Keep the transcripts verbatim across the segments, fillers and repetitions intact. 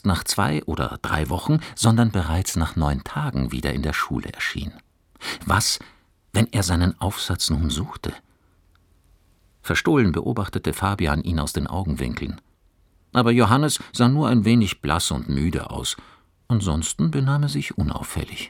erst nach zwei oder drei Wochen, sondern bereits nach neun Tagen wieder in der Schule erschien. Was, wenn er seinen Aufsatz nun suchte? Verstohlen beobachtete Fabian ihn aus den Augenwinkeln. Aber Johannes sah nur ein wenig blass und müde aus. Ansonsten benahm er sich unauffällig.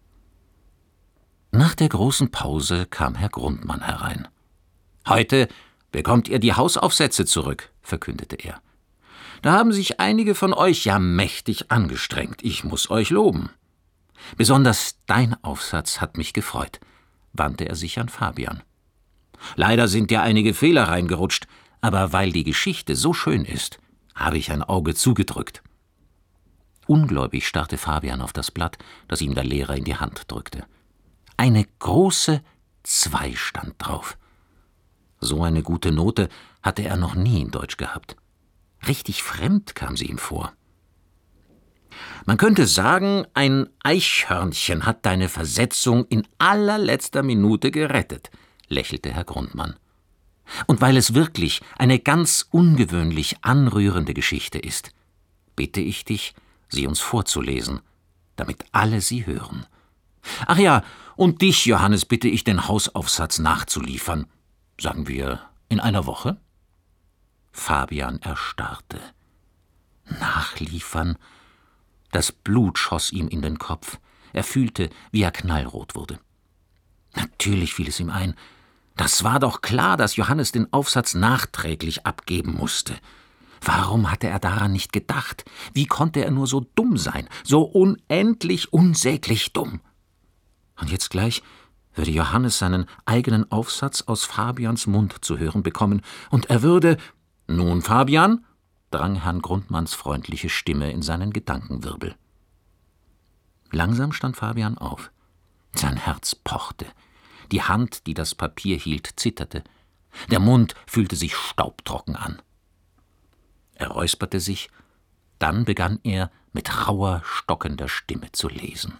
Nach der großen Pause kam Herr Grundmann herein. »Heute bekommt ihr die Hausaufsätze zurück«, verkündete er. »Da haben sich einige von euch ja mächtig angestrengt. Ich muss euch loben. Besonders dein Aufsatz hat mich gefreut«, wandte er sich an Fabian. »Leider sind dir einige Fehler reingerutscht, aber weil die Geschichte so schön ist, habe ich ein Auge zugedrückt.« Ungläubig starrte Fabian auf das Blatt, das ihm der Lehrer in die Hand drückte. Eine große Zwei stand drauf. So eine gute Note hatte er noch nie in Deutsch gehabt. Richtig fremd kam sie ihm vor. »Man könnte sagen, ein Eichhörnchen hat deine Versetzung in allerletzter Minute gerettet«, lächelte Herr Grundmann. »Und weil es wirklich eine ganz ungewöhnlich anrührende Geschichte ist, bitte ich dich, sie uns vorzulesen, damit alle sie hören. Ach ja, und dich, Johannes, bitte ich, den Hausaufsatz nachzuliefern. Sagen wir, in einer Woche?« Fabian erstarrte. Nachliefern? Das Blut schoss ihm in den Kopf. Er fühlte, wie er knallrot wurde. Natürlich fiel es ihm ein. Das war doch klar, dass Johannes den Aufsatz nachträglich abgeben musste. Warum hatte er daran nicht gedacht? Wie konnte er nur so dumm sein, so unendlich, unsäglich dumm? Und jetzt gleich würde Johannes seinen eigenen Aufsatz aus Fabians Mund zu hören bekommen, und er würde... »Nun, Fabian«, drang Herrn Grundmanns freundliche Stimme in seinen Gedankenwirbel. Langsam stand Fabian auf. Sein Herz pochte. Die Hand, die das Papier hielt, zitterte. Der Mund fühlte sich staubtrocken an. Er räusperte sich, dann begann er mit rauer, stockender Stimme zu lesen.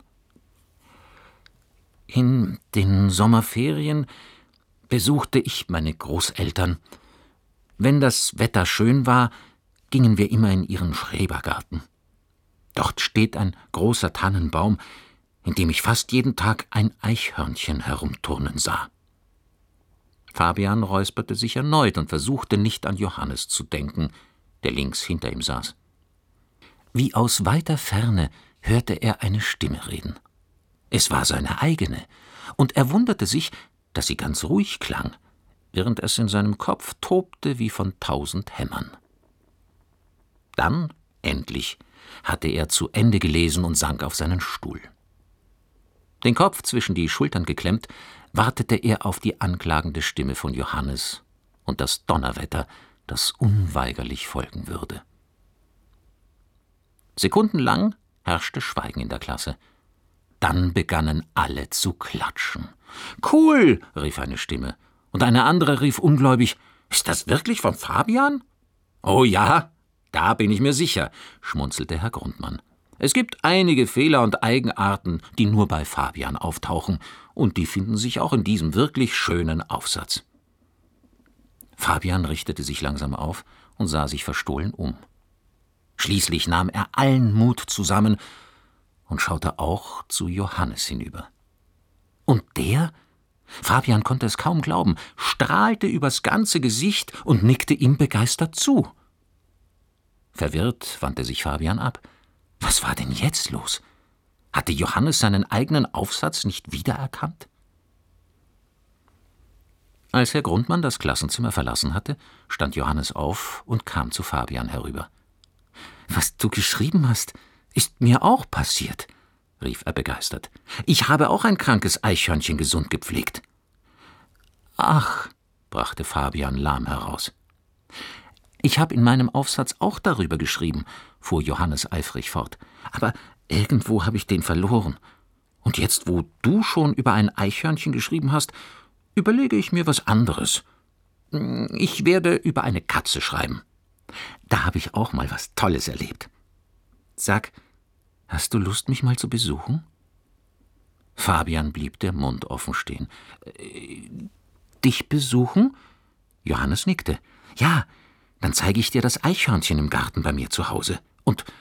»In den Sommerferien besuchte ich meine Großeltern. Wenn das Wetter schön war, gingen wir immer in ihren Schrebergarten. Dort steht ein großer Tannenbaum, in dem ich fast jeden Tag ein Eichhörnchen herumturnen sah.« Fabian räusperte sich erneut und versuchte nicht an Johannes zu denken, der links hinter ihm saß. Wie aus weiter Ferne hörte er eine Stimme reden. Es war seine eigene, und er wunderte sich, dass sie ganz ruhig klang, während es in seinem Kopf tobte wie von tausend Hämmern. Dann, endlich, hatte er zu Ende gelesen und sank auf seinen Stuhl. Den Kopf zwischen die Schultern geklemmt, wartete er auf die anklagende Stimme von Johannes und das Donnerwetter, das unweigerlich folgen würde. Sekundenlang herrschte Schweigen in der Klasse. Dann begannen alle zu klatschen. »Cool«, rief eine Stimme, und eine andere rief ungläubig, »Ist das wirklich von Fabian?« »Oh ja, da bin ich mir sicher«, schmunzelte Herr Grundmann. »Es gibt einige Fehler und Eigenarten, die nur bei Fabian auftauchen, und die finden sich auch in diesem wirklich schönen Aufsatz.« Fabian richtete sich langsam auf und sah sich verstohlen um. Schließlich nahm er allen Mut zusammen und schaute auch zu Johannes hinüber. Und der, Fabian konnte es kaum glauben, strahlte übers ganze Gesicht und nickte ihm begeistert zu. Verwirrt wandte sich Fabian ab. Was war denn jetzt los? Hatte Johannes seinen eigenen Aufsatz nicht wiedererkannt? Als Herr Grundmann das Klassenzimmer verlassen hatte, stand Johannes auf und kam zu Fabian herüber. »Was du geschrieben hast, ist mir auch passiert«, rief er begeistert. »Ich habe auch ein krankes Eichhörnchen gesund gepflegt.« »Ach«, brachte Fabian lahm heraus. »Ich habe in meinem Aufsatz auch darüber geschrieben«, fuhr Johannes eifrig fort. »Aber irgendwo habe ich den verloren. Und jetzt, wo du schon über ein Eichhörnchen geschrieben hast, überlege ich mir was anderes. Ich werde über eine Katze schreiben. Da habe ich auch mal was Tolles erlebt. Sag, hast du Lust, mich mal zu besuchen?« Fabian blieb der Mund offen stehen. Äh, »Dich besuchen?« Johannes nickte. »Ja, dann zeige ich dir das Eichhörnchen im Garten bei mir zu Hause. Und